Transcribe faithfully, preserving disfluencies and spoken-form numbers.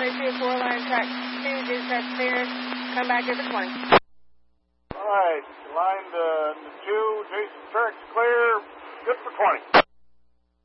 runway two four, line track two, dispatch clear. Come back here for twenty. All right, line uh, two, Jason Turk's clear. Good for twenty.